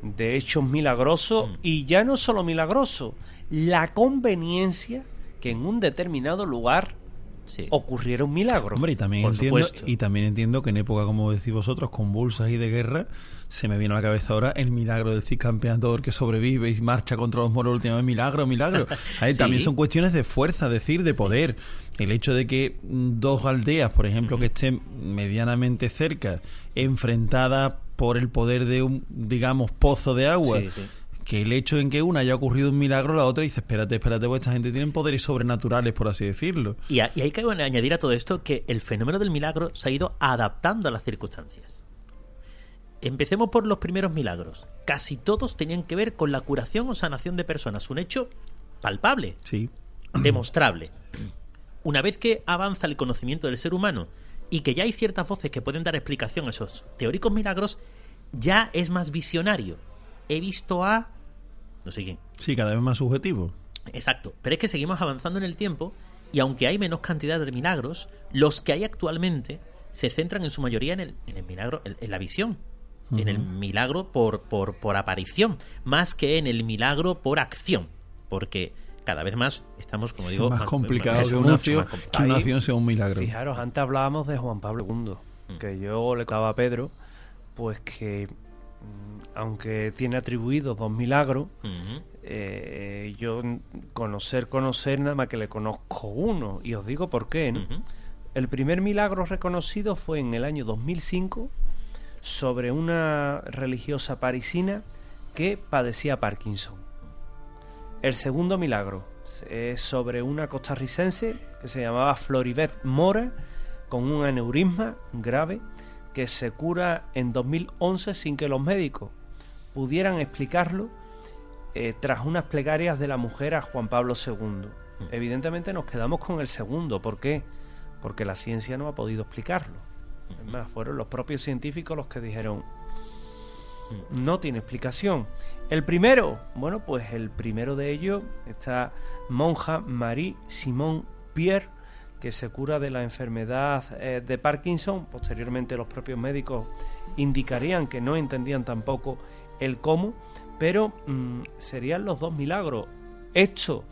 de hechos milagrosos, y ya no solo milagrosos, la conveniencia que en un determinado lugar ocurriera un milagro. Hombre, y también entiendo que en época, como decís vosotros, convulsas y de guerra, se me viene a la cabeza ahora el milagro del Cid campeador que sobrevive y marcha contra los moros últimamente. Milagro. Ahí también son cuestiones de fuerza, de poder. El hecho de que dos aldeas, por ejemplo, que estén medianamente cerca, enfrentadas por el poder de un, digamos, pozo de agua, que el hecho en que una haya ocurrido un milagro, la otra dice, espérate, pues esta gente tiene poderes sobrenaturales, por así decirlo. Y hay que añadir a todo esto que el fenómeno del milagro se ha ido adaptando a las circunstancias. Empecemos por los primeros milagros. Casi todos tenían que ver con la curación o sanación de personas. Un hecho palpable, demostrable. Una vez que avanza el conocimiento del ser humano y que ya hay ciertas voces que pueden dar explicación a esos teóricos milagros, ya es más visionario. He visto a... no sé quién. Sí, cada vez más subjetivo. Exacto. Pero es que seguimos avanzando en el tiempo y aunque hay menos cantidad de milagros, los que hay actualmente se centran en su mayoría en el milagro, en la visión. En el milagro por aparición, más que en el milagro por acción. Porque cada vez más estamos, como digo... más complicado que una acción sea un milagro. Fijaros, antes hablábamos de Juan Pablo II, que yo le contaba a Pedro, pues que aunque tiene atribuidos 2 milagros, yo conocer, nada más que le conozco uno, y os digo por qué, ¿no? El primer milagro reconocido fue en el año 2005 sobre una religiosa parisina que padecía Parkinson. El segundo milagro es sobre una costarricense que se llamaba Floribeth Mora, con un aneurisma grave que se cura en 2011 sin que los médicos pudieran explicarlo, tras unas plegarias de la mujer a Juan Pablo II. Evidentemente nos quedamos con el segundo. ¿Por qué? Porque la ciencia no ha podido explicarlo. Es más, fueron los propios científicos los que dijeron no tiene explicación. El primero, bueno, pues el primero de ellos, esta monja Marie Simone Pierre, que se cura de la enfermedad de Parkinson. Posteriormente los propios médicos indicarían que no entendían tampoco el cómo, pero serían los 2 milagros. Esto,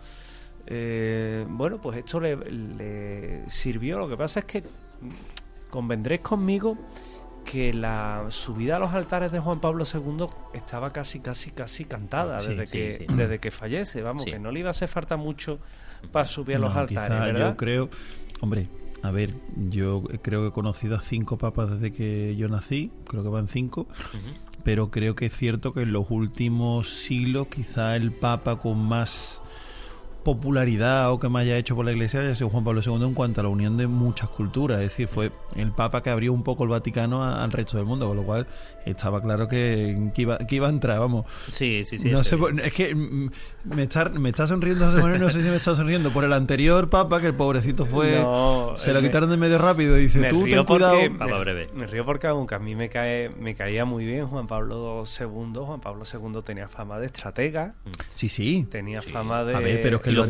bueno, pues esto le sirvió. Lo que pasa es que convendréis conmigo que la subida a los altares de Juan Pablo II estaba casi cantada desde que fallece. Vamos, que no le iba a hacer falta mucho para subir a los altares, ¿verdad? Yo creo, hombre, a ver, yo creo que he conocido a 5 papas desde que yo nací, creo que van 5, pero creo que es cierto que en los últimos siglos quizá el papa con más popularidad o que más haya hecho por la Iglesia haya sido Juan Pablo II en cuanto a la unión de muchas culturas. Es decir, fue el Papa que abrió un poco el Vaticano al resto del mundo, con lo cual estaba claro que iba a entrar, vamos. Sí. No sé, es que me está sonriendo esa semana y no sé si me está sonriendo por el anterior Papa, que el pobrecito fue... No, se lo quitaron de medio rápido y dice, tú ten cuidado. Papa breve. Me río porque aunque a mí me caía muy bien Juan Pablo II. Juan Pablo II tenía fama de estratega. Sí. Tenía fama de... A ver, pero es que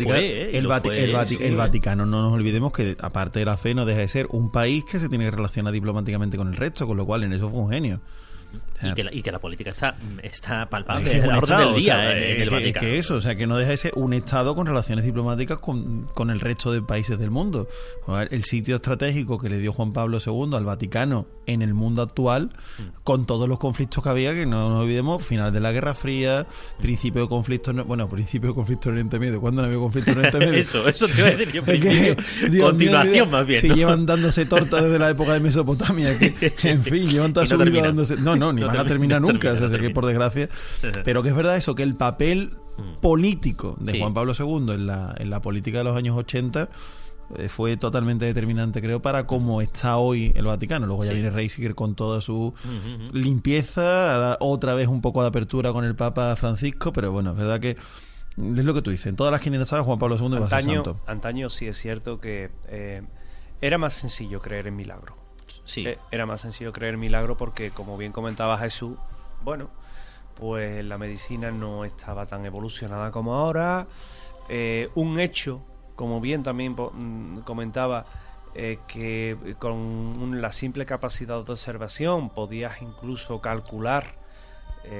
el Vaticano, no nos olvidemos que aparte de la fe no deja de ser un país que se tiene que relacionar diplomáticamente con el resto, con lo cual en eso fue un genio. O sea, y que la política está palpable, es la orden del día en el Vaticano. Que eso, o sea, que no deja de ser un Estado con relaciones diplomáticas con el resto de países del mundo. El sitio estratégico que le dio Juan Pablo II al Vaticano en el mundo actual, con todos los conflictos que había, que no nos olvidemos, final de la Guerra Fría, principio de conflicto en Oriente Medio. ¿Cuándo no había conflicto en Oriente Medio? eso te iba a decir yo, principio. Continuación, más bien. Si llevan dándose tortas desde la época de Mesopotamia, que en fin, llevan toda su vida dándose... No, ni van a terminar nunca, o sea, que por desgracia. Pero que es verdad eso, que el papel político de Juan Pablo II en la política de los años 80 fue totalmente determinante, creo, para cómo está hoy el Vaticano. Luego ya viene Ratzinger con toda su limpieza, otra vez un poco de apertura con el Papa Francisco, pero bueno, es verdad que es lo que tú dices, en todas las quinielas sabes Juan Pablo II va a ser santo. Antaño sí es cierto que era más sencillo creer en milagros. Sí. Era más sencillo creer en milagro porque, como bien comentaba Jesús, bueno, pues la medicina no estaba tan evolucionada como ahora. Un hecho, como bien también comentaba, que con la simple capacidad de observación podías incluso calcular